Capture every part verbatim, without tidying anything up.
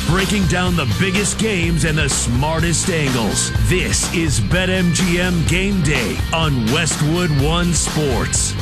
breaking down the biggest games and the smartest angles. This is BetMGM Game Day on Westwood One Sports.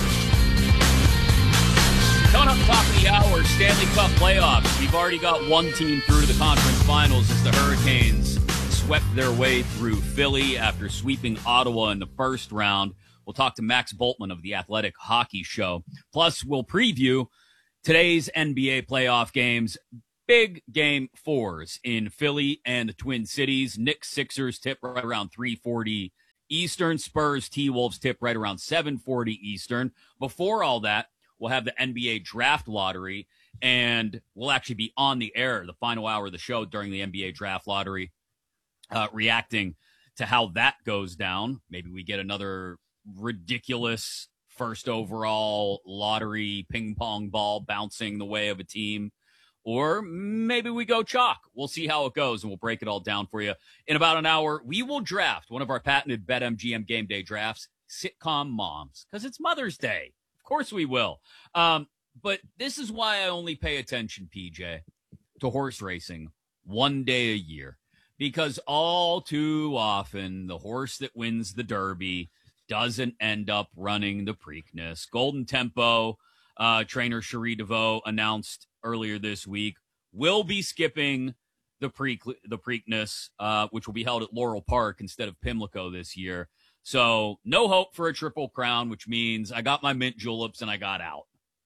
Coming up top of the hour, Stanley Cup playoffs. We've already got one team through to the conference finals as the Hurricanes swept their way through Philly after sweeping Ottawa in the first round. We'll talk to Max Bultman of the Athletic Hockey Show. Plus, we'll preview today's N B A playoff games. Big game fours in Philly and the Twin Cities. Knicks Sixers tip right around three forty Eastern. Spurs T-Wolves tip right around seven forty Eastern. Before all that, we'll have the N B A draft lottery, and we'll actually be on the air the final hour of the show during the N B A draft lottery, uh, reacting to how that goes down. Maybe we get another ridiculous first overall lottery ping pong ball bouncing the way of a team, or maybe we go chalk. We'll see how it goes, and we'll break it all down for you. In about an hour, we will draft one of our patented BetMGM Game Day drafts, Sitcom Moms, because it's Mother's Day. Of course we will. Um, but this is why I only pay attention, P J, to horse racing one day a year, because all too often the horse that wins the Derby doesn't end up running the Preakness. Golden Tempo uh, trainer Cherie DeVoe announced earlier this week will be skipping the pre the Preakness, uh, which will be held at Laurel Park instead of Pimlico this year. So no hope for a Triple Crown, which means I got my mint juleps and I got out.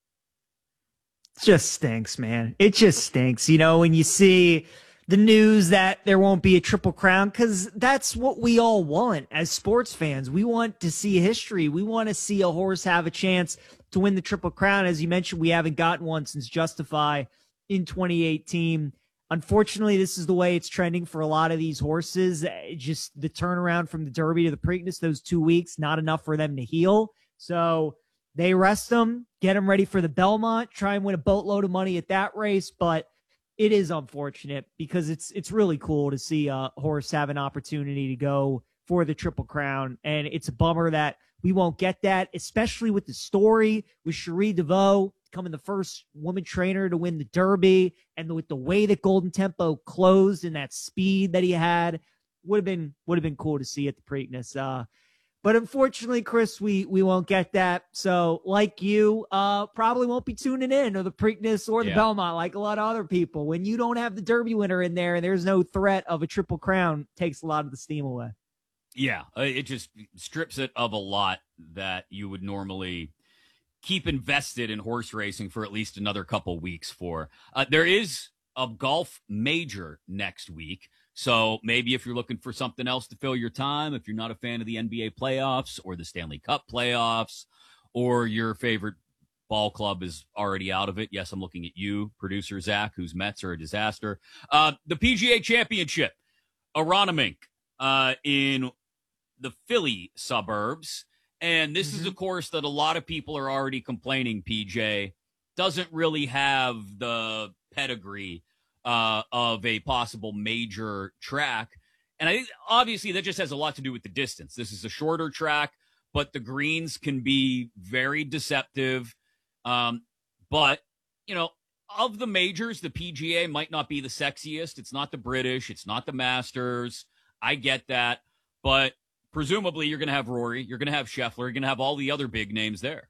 It just stinks, man. It just stinks. You know, when you see the news that there won't be a Triple Crown, because that's what we all want as sports fans. We want to see history. We want to see a horse have a chance to win the Triple Crown. As you mentioned, we haven't gotten one since Justify in twenty eighteen. Unfortunately, this is the way it's trending for a lot of these horses. Just the turnaround from the Derby to the Preakness, those two weeks, not enough for them to heal. So they rest them, get them ready for the Belmont, try and win a boatload of money at that race. But it is unfortunate because it's it's really cool to see a horse have an opportunity to go for the Triple Crown. And it's a bummer that we won't get that, especially with the story with Cherie DeVoe becoming the first woman trainer to win the Derby, and with the way that Golden Tempo closed and that speed that he had. Would have been would have been cool to see at the Preakness. Uh, but unfortunately, Chris, we we won't get that. So, like you, uh, probably won't be tuning in or the Preakness or the Yeah. Belmont like a lot of other people. When you don't have the Derby winner in there and there's no threat of a Triple Crown, takes a lot of the steam away. Yeah, uh, it just strips it of a lot that you would normally keep invested in horse racing for at least another couple weeks for. Uh, there is a golf major next week. So maybe if you're looking for something else to fill your time, if you're not a fan of the N B A playoffs or the Stanley Cup playoffs, or your favorite ball club is already out of it. Yes, I'm looking at you, producer Zach, whose Mets are a disaster. Uh, the P G A Championship, Aronimink, uh, in the Philly suburbs. And this mm-hmm. is a course that a lot of people are already complaining, P J, doesn't really have the pedigree Uh, of a possible major track. And I think obviously that just has a lot to do with the distance. This is a shorter track, but the greens can be very deceptive. Um, but, you know, of the majors, the P G A might not be the sexiest. It's not the British. It's not the Masters. I get that. But presumably you're going to have Rory. You're going to have Scheffler. You're going to have all the other big names there.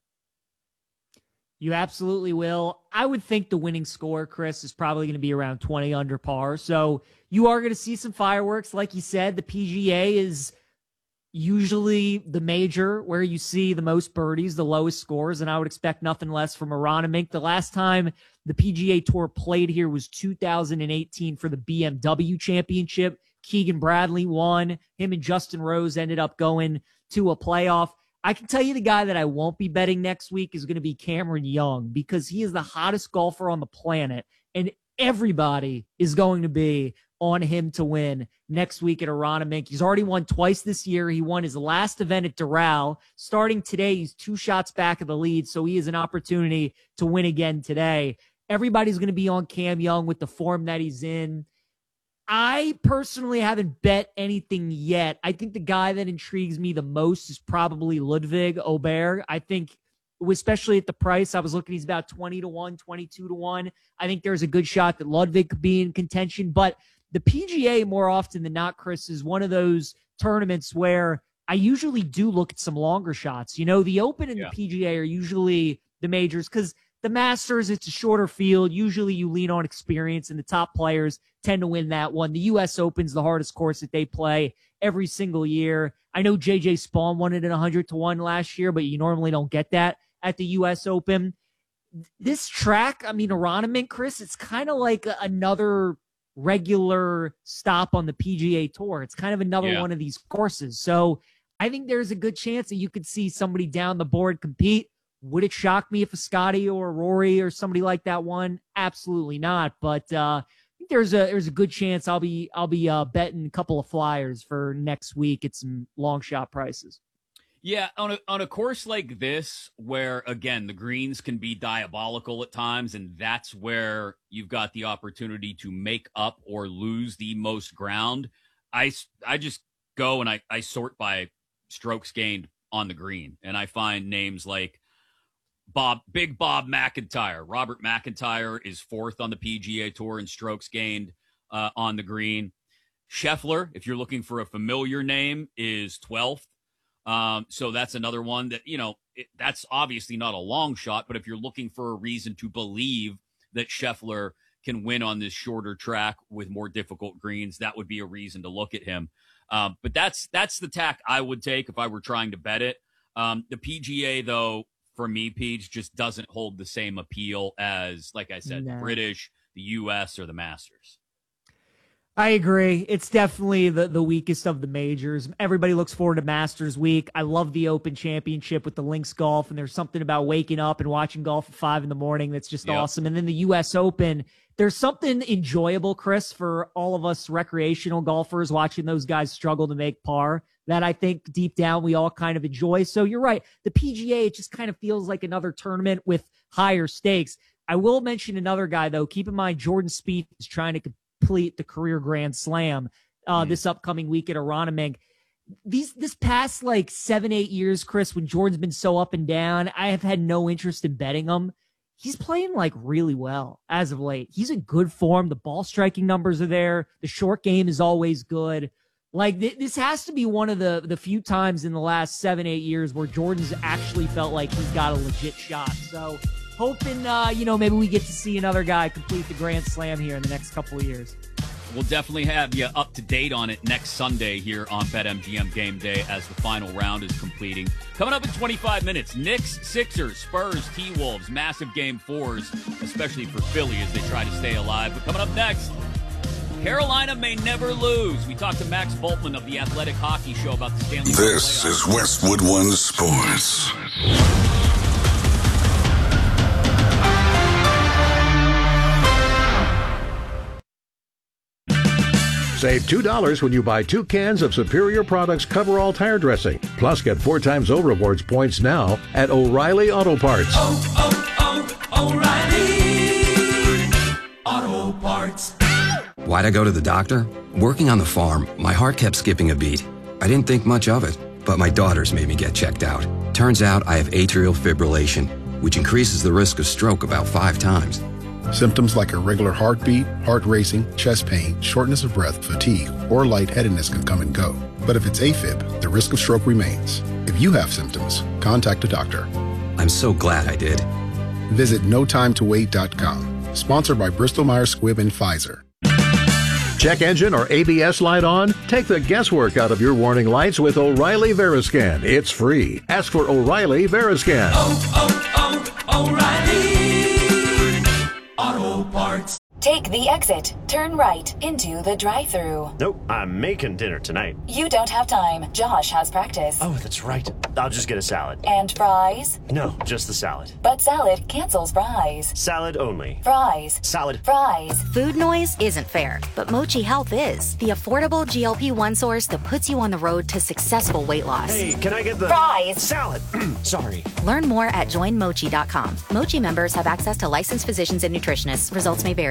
You absolutely will. I would think the winning score, Chris, is probably going to be around twenty under par. So you are going to see some fireworks. Like you said, the P G A is usually the major where you see the most birdies, the lowest scores, and I would expect nothing less from Aronimink. The last time the P G A Tour played here was two thousand eighteen for the B M W Championship. Keegan Bradley won. Him and Justin Rose ended up going to a playoff. I can tell you the guy that I won't be betting next week is going to be Cameron Young, because he is the hottest golfer on the planet, and everybody is going to be on him to win next week at Aronimink. He's already won twice this year. He won his last event at Doral. Starting today, he's two shots back of the lead, so he has an opportunity to win again today. Everybody's going to be on Cam Young with the form that he's in. I personally haven't bet anything yet. I think the guy that intrigues me the most is probably Ludwig Aubert. I think especially at the price. I was looking, he's about twenty to one, twenty-two to one. I think there's a good shot that Ludwig could be in contention. But the P G A, more often than not, Chris, is one of those tournaments where I usually do look at some longer shots. You know, the Open and yeah. the P G A are usually the majors because the Masters, it's a shorter field. Usually you lean on experience, and the top players tend to win that one. The U S Open's the hardest course that they play every single year. I know J J Spawn won it at one hundred to one last year, but you normally don't get that at the U S Open. This track, I mean, Aronimink, Chris, it's kind of like another regular stop on the P G A Tour. It's kind of another yeah. one of these courses. So I think there's a good chance that you could see somebody down the board compete. Would it shock me if a Scotty or a Rory or somebody like that won? Absolutely not. But uh, I think there's a there's a good chance I'll be I'll be uh, betting a couple of flyers for next week at some long shot prices. Yeah, on a on a course like this, where again the greens can be diabolical at times, and that's where you've got the opportunity to make up or lose the most ground. I I just go and I I sort by strokes gained on the green, and I find names like Bob, Big Bob McIntyre. Robert McIntyre is fourth on the P G A Tour in strokes gained uh, on the green. Scheffler, if you're looking for a familiar name, is twelfth. Um, so that's another one that, you know, it, that's obviously not a long shot, but if you're looking for a reason to believe that Scheffler can win on this shorter track with more difficult greens, that would be a reason to look at him. Um, but that's, that's the tack I would take if I were trying to bet it. Um, the P G A though, for me, Peach, just doesn't hold the same appeal as, like I said, no. the British, the U S, or the Masters. I agree. It's definitely the, the weakest of the majors. Everybody looks forward to Masters Week. I love the Open Championship with the links golf, and there's something about waking up and watching golf at five in the morning that's just yep. awesome. And then the U S Open, there's something enjoyable, Chris, for all of us recreational golfers watching those guys struggle to make par that I think deep down we all kind of enjoy. So you're right. The P G A, it just kind of feels like another tournament with higher stakes. I will mention another guy, though. Keep in mind, Jordan Spieth is trying to complete the career Grand Slam uh, mm. this upcoming week at Aronimink. These this past like seven, eight years, Chris, when Jordan's been so up and down, I have had no interest in betting him. He's playing like really well as of late. He's in good form. The ball striking numbers are there. The short game is always good. Like th- this has to be one of the, the few times in the last seven, eight years where Jordan's actually felt like he's got a legit shot. So hoping, uh, you know, maybe we get to see another guy complete the Grand Slam here in the next couple of years. We'll definitely have you up to date on it next Sunday here on BetMGM Game Day as the final round is completing. Coming up in twenty-five minutes, Knicks, Sixers, Spurs, T-Wolves, massive game fours, especially for Philly as they try to stay alive. But coming up next, Carolina may never lose. We talked to Max Bultman of the Athletic Hockey Show about the Stanley Cup playoffs. This is Westwood One Sports. Save two dollars when you buy two cans of Superior Products Coverall Tire Dressing. Plus, get four times O Rewards points now at O'Reilly Auto Parts. Oh, oh, oh, O'Reilly Auto Parts. Why'd I go to the doctor? Working on the farm, my heart kept skipping a beat. I didn't think much of it, but my daughters made me get checked out. Turns out I have atrial fibrillation, which increases the risk of stroke about five times. Symptoms like irregular heartbeat, heart racing, chest pain, shortness of breath, fatigue, or lightheadedness can come and go. But if it's AFib, the risk of stroke remains. If you have symptoms, contact a doctor. I'm so glad I did. Visit no time to wait dot com. Sponsored by Bristol Myers Squibb and Pfizer. Check engine or A B S light on? Take the guesswork out of your warning lights with O'Reilly Veriscan. It's free. Ask for O'Reilly Veriscan. Oh, oh, oh, O'Reilly Auto Parts. Take the exit. Turn right into the drive-thru. Nope, I'm making dinner tonight. You don't have time. Josh has practice. Oh, that's right. I'll just get a salad. And fries? No, just the salad. But salad cancels fries. Salad only. Fries. Salad. Fries. Food noise isn't fair, but Mochi Health is. The affordable G L P one source that puts you on the road to successful weight loss. Hey, can I get the... Fries. Salad. Sorry. Learn more at join mochi dot com. Mochi members have access to licensed physicians and nutritionists. Results may vary.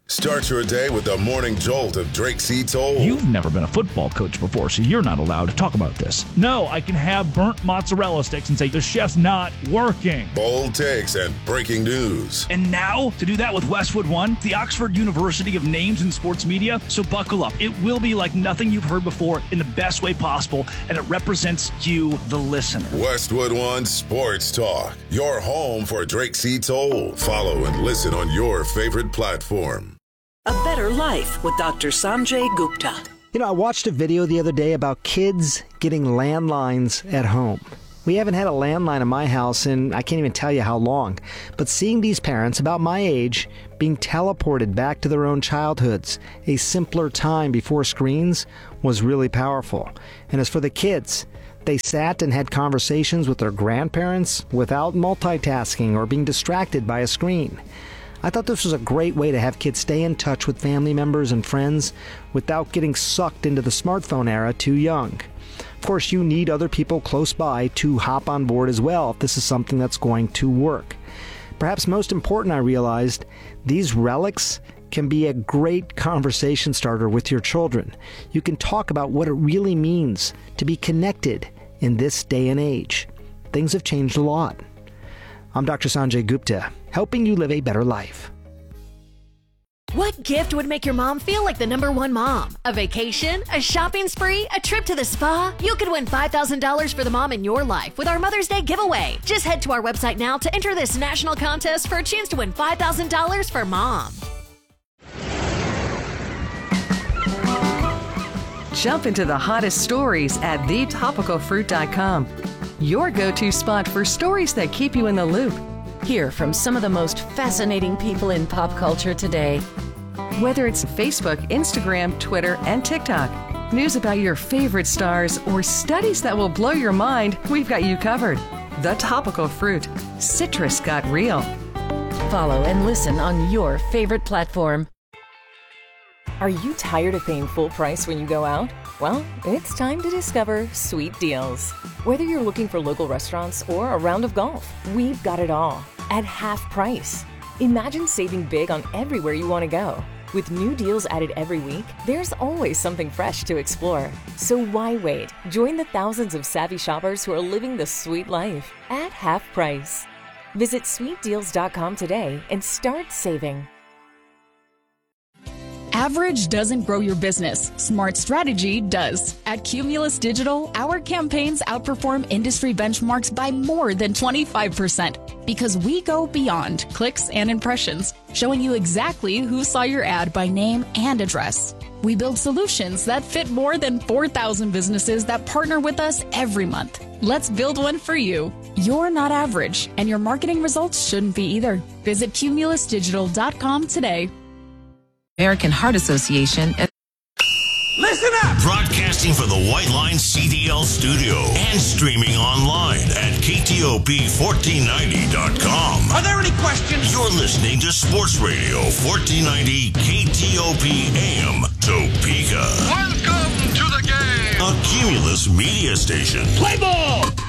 Start your day with the morning jolt of Drake C. Toll. You've never been a football coach before, so you're not allowed to talk about this. No, I can have burnt mozzarella sticks and say the chef's not working. Bold takes and breaking news. And now, to do that with Westwood One, the Oxford University of Names in Sports Media. So buckle up. It will be like nothing you've heard before in the best way possible, and it represents you, the listener. Westwood One Sports Talk, your home for Drake C. Toll. Follow and listen on your favorite platform. A Better Life with Doctor Sanjay Gupta. You know, I watched a video the other day about kids getting landlines at home. We haven't had a landline in my house in I can't even tell you how long. But seeing these parents about my age being teleported back to their own childhoods, a simpler time before screens, was really powerful. And as for the kids, they sat and had conversations with their grandparents without multitasking or being distracted by a screen. I thought this was a great way to have kids stay in touch with family members and friends without getting sucked into the smartphone era too young. Of course, you need other people close by to hop on board as well if this is something that's going to work. Perhaps most important, I realized, these relics can be a great conversation starter with your children. You can talk about what it really means to be connected in this day and age. Things have changed a lot. I'm Doctor Sanjay Gupta, helping you live a better life. What gift would make your mom feel like the number one mom? A vacation? A shopping spree? A trip to the spa? You could win five thousand dollars for the mom in your life with our Mother's Day giveaway. Just head to our website now to enter this national contest for a chance to win five thousand dollars for mom. Jump into the hottest stories at the topical fruit dot com. Your go-to spot for stories that keep you in the loop. Hear from some of the most fascinating people in pop culture today. Whether it's Facebook, Instagram, Twitter, and TikTok, news about your favorite stars, or studies that will blow your mind, we've got you covered. The Topical Fruit. Citrus got real. Follow and listen on your favorite platform. Are you tired of paying full price when you go out? Well, it's time to discover Sweet Deals. Whether you're looking for local restaurants or a round of golf, we've got it all at half price. Imagine saving big on everywhere you want to go. With new deals added every week, there's always something fresh to explore. So why wait? Join the thousands of savvy shoppers who are living the sweet life at half price. Visit sweet deals dot com today and start saving. Average doesn't grow your business. Smart strategy does. At Cumulus Digital, our campaigns outperform industry benchmarks by more than twenty-five percent because we go beyond clicks and impressions, showing you exactly who saw your ad by name and address. We build solutions that fit more than four thousand businesses that partner with us every month. Let's build one for you. You're not average, and your marketing results shouldn't be either. Visit cumulus digital dot com today. American Heart Association. Listen up! Broadcasting from the White Line C D L studio and streaming online at K T O P fourteen ninety dot com. Are there any questions? You're listening to Sports Radio fourteen ninety K T O P A M Topeka. Welcome to the game! A Cumulus media station. Play ball!